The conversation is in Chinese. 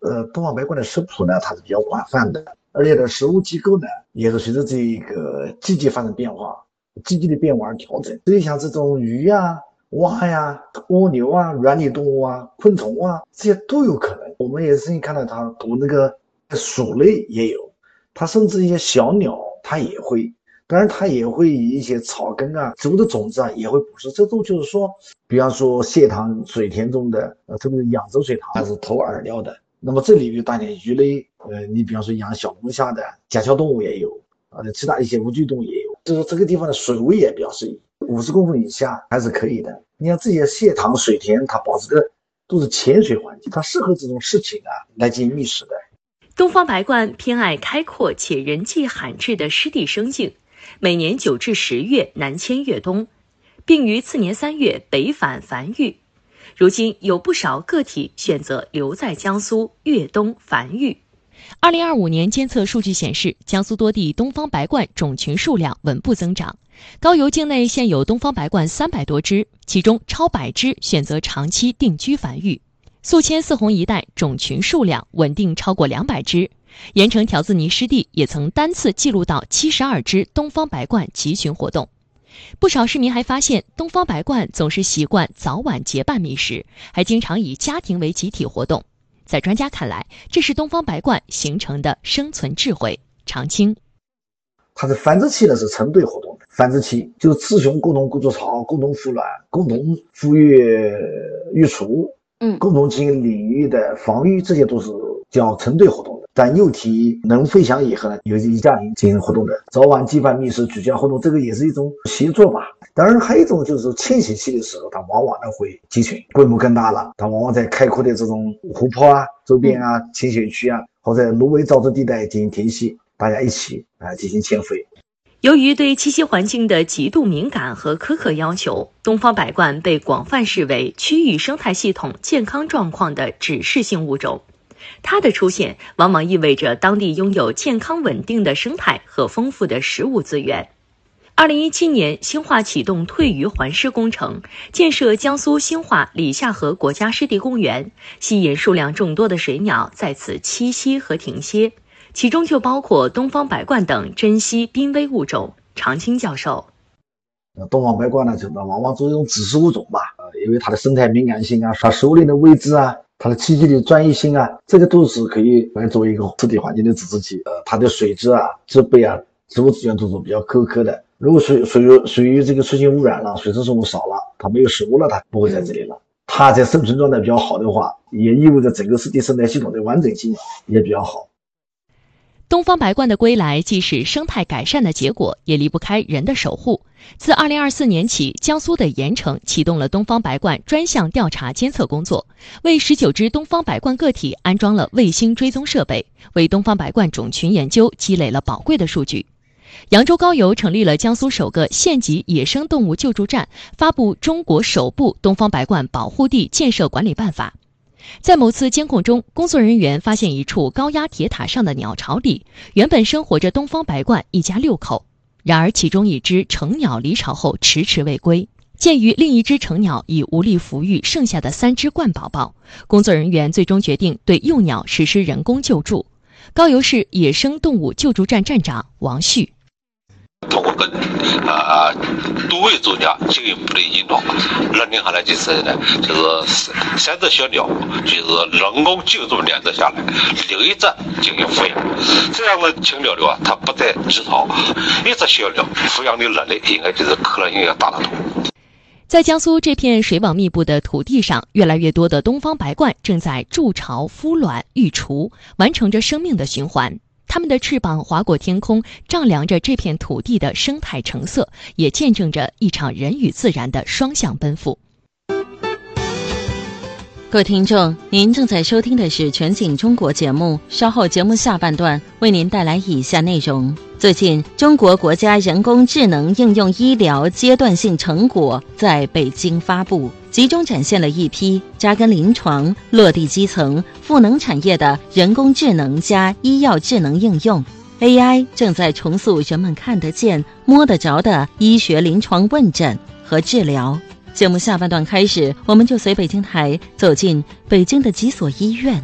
东方白冠的食谱呢，它是比较广泛的，而且的食物机构呢，也是随着这个季节发生变化，季节的变化而调整。所以像这种鱼啊、蛙呀、蜗牛啊、软体动物啊、昆虫啊，这些都有可能。我们也是看到它读那个鼠类也有，它甚至一些小鸟它也会。当然它也会以一些草根啊、植物的种子啊也会捕食，这都就是说，比方说蟹塘水田中的特别是扬州水塘它是投饵料的，那么这里有大点鱼类，你比方说养小龙虾的甲壳动物也有，其他一些无脊动物也有，就是说这个地方的水位也表示50公分以下还是可以的。你看这些蟹塘水田它保持的都是浅水环境，它适合这种事情啊来进行觅食的。 东方白冠偏爱开阔且人迹罕至的湿地生境，每年9至10月南迁越冬，并于次年3月北返繁育。如今有不少个体选择留在江苏越冬繁育。2025年监测数据显示，江苏多地东方白冠种群数量稳步增长。高邮境内现有东方白冠300多只，其中超100只选择长期定居繁育。宿迁泗洪一带种群数量稳定超过200只，盐城条子泥湿地也曾单次记录到72只东方白冠集群活动。不少市民还发现，东方白冠总是习惯早晚结伴觅食，还经常以家庭为集体活动。在专家看来，这是东方白冠形成的生存智慧。常青， 它的繁殖期呢是成对活动的，繁殖期就是雌雄共同筑巢、共同孵卵、共同孵育育雏，共同进行领域的防御，这些都是叫成对活动的。但幼体能飞翔以后呢，有一家庭进行活动的，早晚结伴觅食、举家活动，这个也是一种协作吧。当然还有一种就是迁徙期的时候，它往往呢会集群，规模更大了，它往往在开阔的这种湖泊啊、周边啊、浅水区啊，或者芦苇沼泽地带进行停息，大家一起进行迁飞。 由于对栖息环境的极度敏感和苛刻要求，东方白冠被广泛视为区域生态系统健康状况的指示性物种。它的出现往往意味着当地拥有健康稳定的生态和丰富的食物资源。2017年，兴化启动退鱼还湿工程，建设江苏兴化李下河国家湿地公园，吸引数量众多的水鸟在此栖息和停歇，其中就包括东方白冠等珍稀濒危物种。常青教授， 东方白冠呢，就往往作为一种指示物种吧，因为它的生态敏感性啊，它食物链的位置啊，它的栖息的专一性啊，这个都是可以来作为一个湿地环境的指示器。它的水质啊、植被啊、植物资源都是比较苛刻的。如果水域这个出现污染了，水生生物少了，它没有食物了，它不会在这里了。它在生存状态比较好的话，也意味着整个湿地生态系统的完整性也比较好。 东方白冠的归来既是生态改善的结果，也离不开人的守护。自2024年起，江苏的盐城启动了东方白冠专项调查监测工作，为19只东方白冠个体安装了卫星追踪设备，为东方白冠种群研究积累了宝贵的数据。扬州高邮成立了江苏首个县级野生动物救助站，发布中国首部东方白冠保护地建设管理办法。在某次监控中，工作人员发现一处高压铁塔上的鸟巢里，原本生活着东方白冠一家6口。然而其中一只成鸟离巢后迟迟未归，鉴于另一只成鸟已无力抚育剩下的3只冠宝宝，工作人员最终决定对幼鸟实施人工救助。高邮市野生动物救助站站长王旭， 通过跟多位专家进一步的引导，认定下来就是3只小鸟就是人工救助2只下来，留1只进行抚养。这样的禽鸟啊，它不再制造1只小鸟抚养的能力应该就是可能性要大得多。 在江苏这片水网密布的土地上，越来越多的东方白冠正在筑巢、孵卵、育雏，完成着生命的循环。它们的翅膀划过天空，丈量着这片土地的生态成色，也见证着一场人与自然的双向奔赴。 各位听众，您正在收听的是全景中国节目，稍后节目下半段为您带来以下内容。最近，中国国家人工智能应用医疗阶段性成果在北京发布，集中展现了一批扎根临床、落地基层、赋能产业的人工智能加医药智能应用。AI 正在重塑人们看得见、摸得着的医学临床问诊和治疗。节目下半段开始，我们就随北京台走进北京的几所医院。